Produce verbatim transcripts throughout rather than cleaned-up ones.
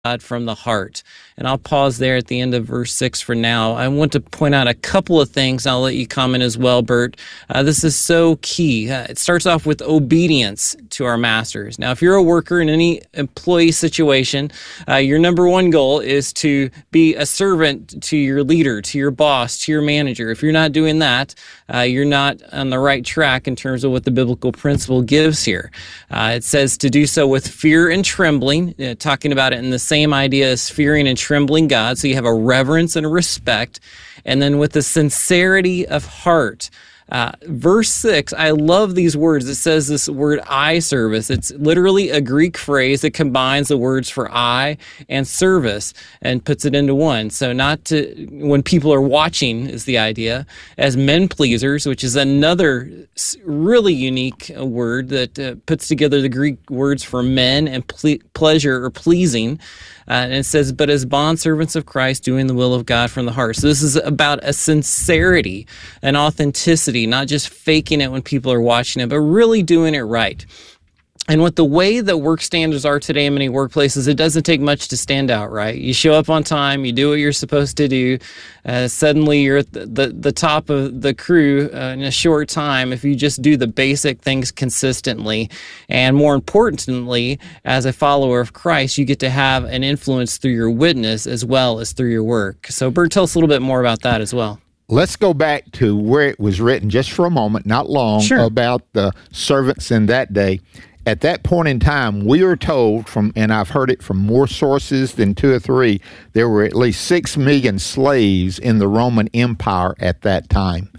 God from the heart. And I'll pause there at the end of verse six for now. I want to point out a couple of things. I'll let you comment as well, Bert. Uh, this is so key. Uh, it starts off with obedience to our masters. Now, if you're a worker in any employee situation, uh, your number one goal is to be a servant to your leader, to your boss, to your manager. If you're not doing that, uh, you're not on the right track in terms of what the biblical principle gives here. Uh, it says to do so with fear and trembling, uh, talking about it in the same idea as fearing and trembling God. So you have a reverence and a respect, and then with the sincerity of heart. Uh, verse six, I love these words. It says this word eye service. It's literally a Greek phrase that combines the words for eye and service and puts it into one. So not to, when people are watching is the idea, as men pleasers, which is another really unique word that uh, puts together the Greek words for men and ple- pleasure or pleasing. Uh, and it says, but as bondservants of Christ, doing the will of God from the heart. So this is about a sincerity, an authenticity, not just faking it when people are watching it, but really doing it right. And with the way that work standards are today in many workplaces, it doesn't take much to stand out, right? You show up on time, you do what you're supposed to do. Uh, suddenly you're at the, the, the top of the crew uh, in a short time if you just do the basic things consistently. And more importantly, as a follower of Christ, you get to have an influence through your witness as well as through your work. So Bert, tell us a little bit more about that as well. Let's go back to where it was written just for a moment, not long, sure. about the servants in that day. At that point in time, we are told from, and I've heard it from more sources than two or three, there were at least six million slaves in the Roman Empire at that time.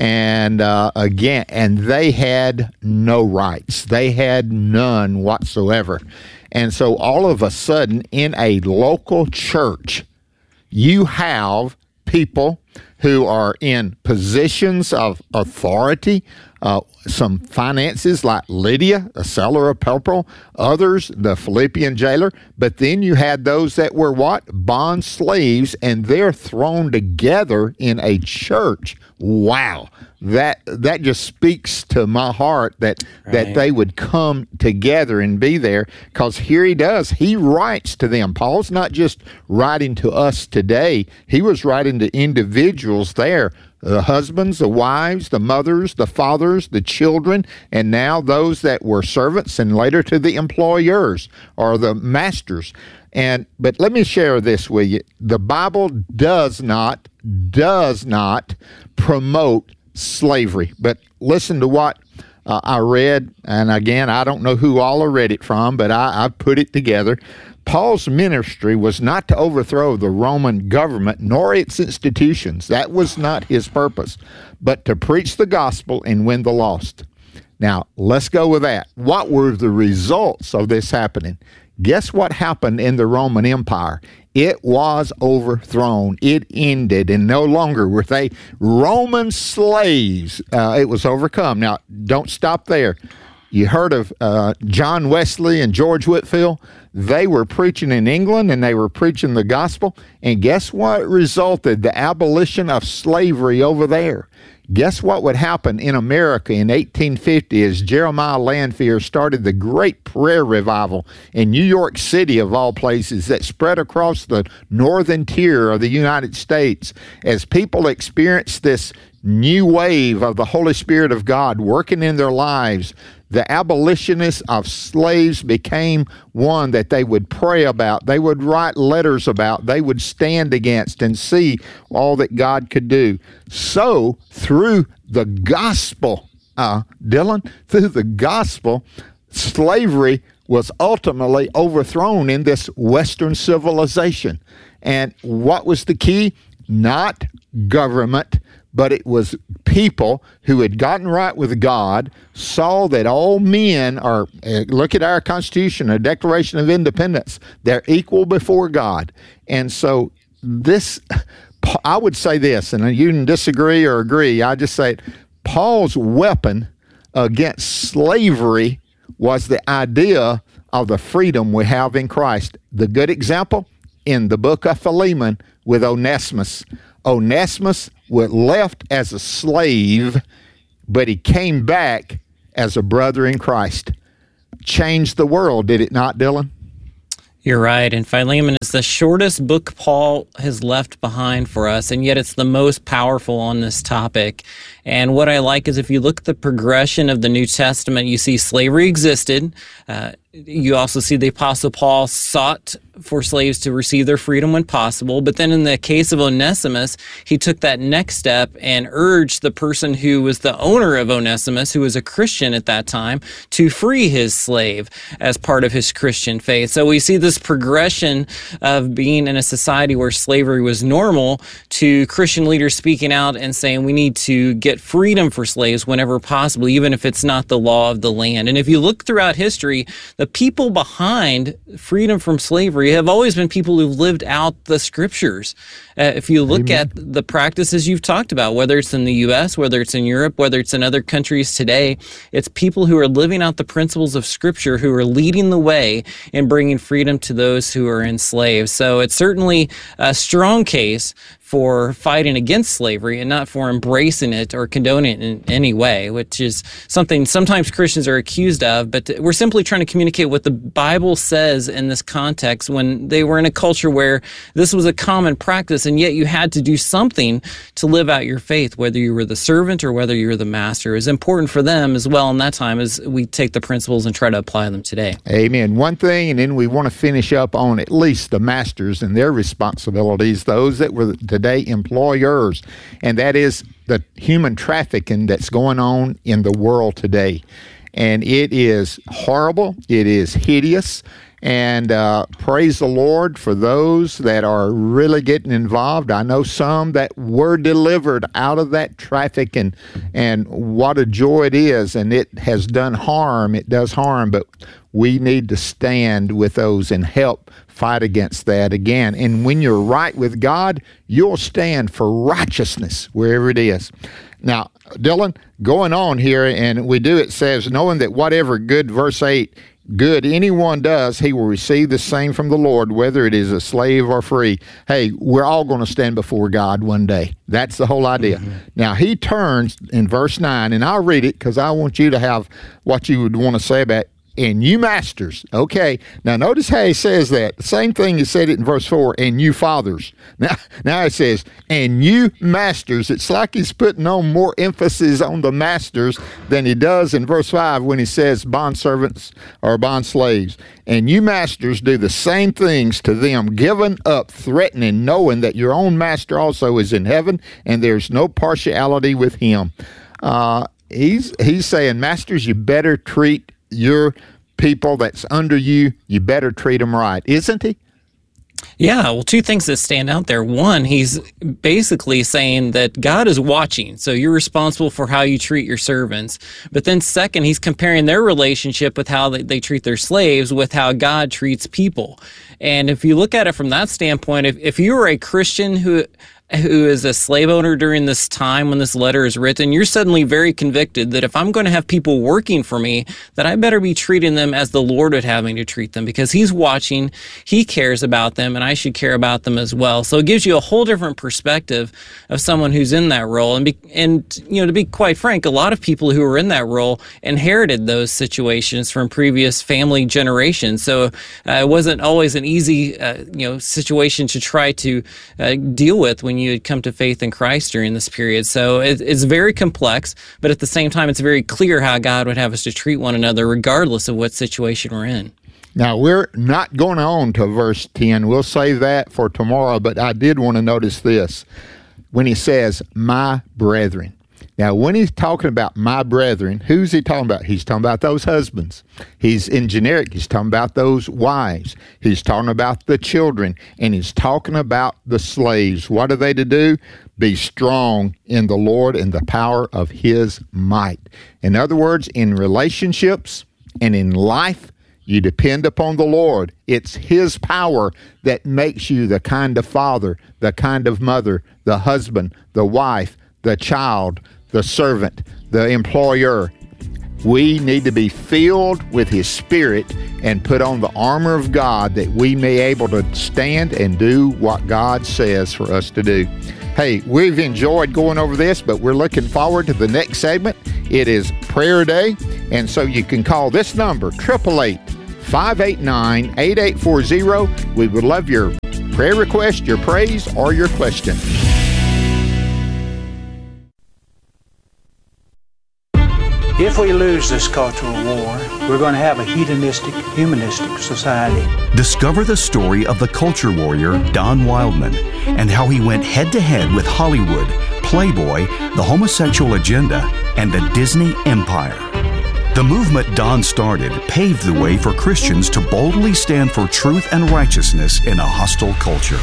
And uh, again, and they had no rights. They had none whatsoever. And so all of a sudden, in a local church, you have people who are in positions of authority, uh, some finances like Lydia, a seller of purple, others, the Philippian jailer, but then you had those that were what? Bond slaves, and they're thrown together in a church. Wow. That that just speaks to my heart that, right. that they would come together and be there, because here he does. He writes to them. Paul's not just writing to us today. He was writing to individuals there, the husbands, the wives, the mothers, the fathers, the children, and now those that were servants, and later to the employers or the masters. And but let me share this with you. The Bible does not, does not promote slavery. But listen to what uh, I read, and again, I don't know who all I read it from, but I, I put it together. Paul's ministry was not to overthrow the Roman government nor its institutions. That was not his purpose, but to preach the gospel and win the lost. Now, let's go with that. What were the results of this happening? Guess what happened in the Roman Empire? It was overthrown. It ended, and no longer were they Roman slaves. Uh, it was overcome. Now, don't stop there. You heard of uh, John Wesley and George Whitefield? They were preaching in England, and they were preaching the gospel. And guess what resulted? The abolition of slavery over there. Guess what would happen in America in eighteen fifty as Jeremiah Lanphier started the great prayer revival in New York City, of all places, that spread across the northern tier of the United States. As people experienced this new wave of the Holy Spirit of God working in their lives, the abolitionists of slaves became one that they would pray about, they would write letters about, they would stand against and see all that God could do. So, through the gospel, uh, Dylan, through the gospel, slavery was ultimately overthrown in this Western civilization. And what was the key? Not government, but it was people who had gotten right with God, saw that all men are, uh, look at our Constitution, a Declaration of Independence, they're equal before God. And so this, I would say this, and you can disagree or agree, I just say it, Paul's weapon against slavery was the idea of the freedom we have in Christ. The good example in the book of Philemon with Onesimus. Onesimus was left as a slave, but he came back as a brother in Christ. Changed the world, did it not, Dylan? You're right. And Philemon is the shortest book Paul has left behind for us, and yet it's the most powerful on this topic. And what I like is if you look at the progression of the New Testament, you see slavery existed. Uh, you also see the Apostle Paul sought for slaves to receive their freedom when possible. But then in the case of Onesimus, he took that next step and urged the person who was the owner of Onesimus, who was a Christian at that time, to free his slave as part of his Christian faith. So we see this progression of being in a society where slavery was normal to Christian leaders speaking out and saying we need to get freedom for slaves whenever possible, even if it's not the law of the land. And if you look throughout history, the people behind freedom from slavery have always been people who've lived out the scriptures. Uh, if you look Amen. At the practices you've talked about, whether it's in the U S, whether it's in Europe, whether it's in other countries today, it's people who are living out the principles of scripture who are leading the way in bringing freedom to those who are enslaved. So it's certainly a strong case for fighting against slavery and not for embracing it or condoning it in any way, which is something sometimes Christians are accused of, but we're simply trying to communicate what the Bible says in this context when they were in a culture where this was a common practice, and yet you had to do something to live out your faith, whether you were the servant or whether you were the master. It was important for them as well in that time as we take the principles and try to apply them today. Amen. One thing, and then we want to finish up on at least the masters and their responsibilities, those that were the today employers, and that is the human trafficking that's going on in the world today. And it is horrible. It is hideous. And uh, praise the Lord for those that are really getting involved. I know some that were delivered out of that trafficking, and what a joy it is. And it has done harm. It does harm, but we need to stand with those and help fight against that again. And when you're right with God, you'll stand for righteousness wherever it is. Now, Dylan, going on here, and we do, it says, knowing that whatever good, verse eight, good anyone does, he will receive the same from the Lord, whether it is a slave or free. Hey, we're all going to stand before God one day. That's the whole idea. Mm-hmm. Now, he turns in verse nine, and I'll read it because I want you to have what you would want to say about it. And you masters, okay. Now notice how he says that. The same thing he said it in verse four, and you fathers. Now, now it says, and you masters. It's like he's putting on more emphasis on the masters than he does in verse five when he says bondservants or bondslaves. And you masters do the same things to them, giving up, threatening, knowing that your own master also is in heaven, and there's no partiality with him. Uh, he's he's saying, masters, you better treat your people that's under you, you better treat them right, isn't he? Yeah, well, two things that stand out there. One, he's basically saying that God is watching, so you're responsible for how you treat your servants. But then second, he's comparing their relationship with how they, they treat their slaves with how God treats people. And if you look at it from that standpoint, if, if you were a Christian who who is a slave owner during this time when this letter is written, you're suddenly very convicted that if I'm going to have people working for me, that I better be treating them as the Lord would have me to treat them, because he's watching, he cares about them, and I should care about them as well. So it gives you a whole different perspective of someone who's in that role. And, be, and you know, to be quite frank, a lot of people who were in that role inherited those situations from previous family generations. So uh, it wasn't always an easy uh, you know, situation to try to uh, deal with when you had come to faith in Christ during this period. So it, it's very complex, but at the same time, it's very clear how God would have us to treat one another regardless of what situation we're in. Now, we're not going on to verse ten. We'll save that for tomorrow, but I did want to notice this. When he says, my brethren. Now, when he's talking about my brethren, who's he talking about? He's talking about those husbands. He's in generic. He's talking about those wives. He's talking about the children. And he's talking about the slaves. What are they to do? Be strong in the Lord and the power of his might. In other words, in relationships and in life, you depend upon the Lord. It's his power that makes you the kind of father, the kind of mother, the husband, the wife, the child, the servant, the employer. We need to be filled with his Spirit and put on the armor of God that we may be able to stand and do what God says for us to do. Hey, we've enjoyed going over this, but we're looking forward to the next segment. It is Prayer Day, and so you can call this number, eight eight eight, five eight nine, eight eight four zero. We would love your prayer request, your praise, or your question. If we lose this cultural war, we're going to have a hedonistic, humanistic society. Discover the story of the culture warrior Don Wildman and how he went head-to-head with Hollywood, Playboy, the homosexual agenda, and the Disney empire. The movement Don started paved the way for Christians to boldly stand for truth and righteousness in a hostile culture.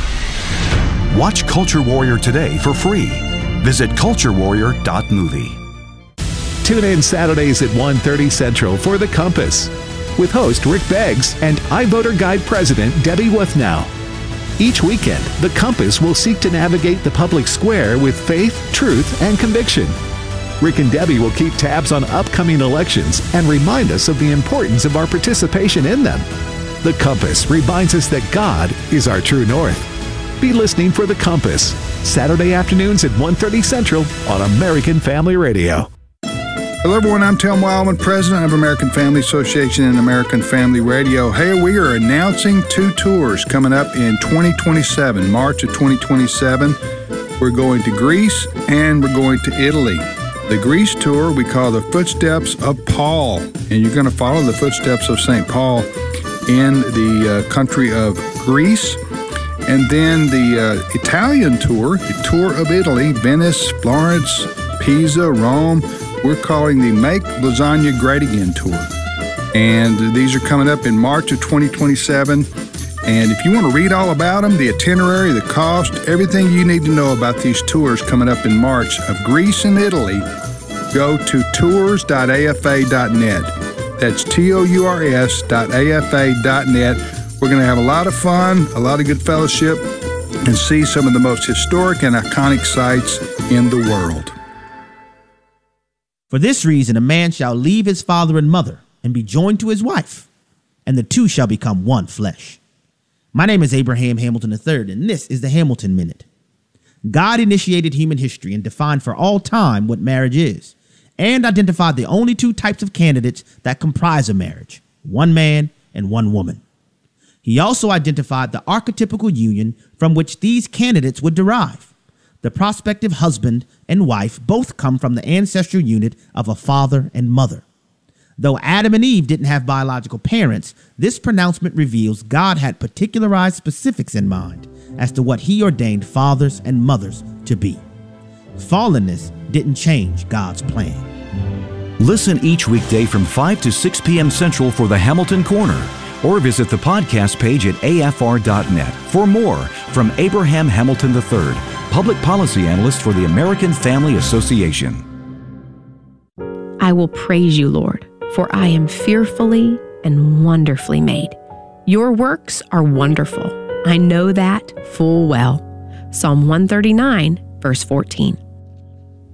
Watch Culture Warrior today for free. Visit culture warrior dot movie. Tune in Saturdays at one thirty Central for The Compass with host Rick Beggs and iVoter Guide President Debbie Withnow. Each weekend, The Compass will seek to navigate the public square with faith, truth, and conviction. Rick and Debbie will keep tabs on upcoming elections and remind us of the importance of our participation in them. The Compass reminds us that God is our true north. Be listening for The Compass, Saturday afternoons at one thirty Central on American Family Radio. Hello, everyone. I'm Tim Wildman, president of American Family Association and American Family Radio. Hey, we are announcing two tours coming up in twenty twenty-seven, March of twenty twenty-seven. We're going to Greece and we're going to Italy. The Greece tour we call the Footsteps of Paul, and you're going to follow the footsteps of Saint Paul in the uh, country of Greece. And then the uh, Italian tour, the tour of Italy, Venice, Florence, Pisa, Rome. We're calling the Make Lasagna Great Again tour. And these are coming up in March of twenty twenty-seven. And if you want to read all about them, the itinerary, the cost, everything you need to know about these tours coming up in March of Greece and Italy, go to tours dot a f a dot net. That's T O U R S dot A F A dot net. We're going to have a lot of fun, a lot of good fellowship, and see some of the most historic and iconic sites in the world. For this reason, a man shall leave his father and mother and be joined to his wife, and the two shall become one flesh. My name is Abraham Hamilton the third, and this is the Hamilton Minute. God initiated human history and defined for all time what marriage is, and identified the only two types of candidates that comprise a marriage, one man and one woman. He also identified the archetypical union from which these candidates would derive. The prospective husband and wife both come from the ancestral unit of a father and mother. Though Adam and Eve didn't have biological parents, this pronouncement reveals God had particularized specifics in mind as to what he ordained fathers and mothers to be. Fallenness didn't change God's plan. Listen each weekday from five to six p.m. Central for the Hamilton Corner, or visit the podcast page at A F R dot net for more from Abraham Hamilton the third, Public Policy Analyst for the American Family Association. I will praise you, Lord, for I am fearfully and wonderfully made. Your works are wonderful. I know that full well. Psalm one thirty-nine, verse fourteen.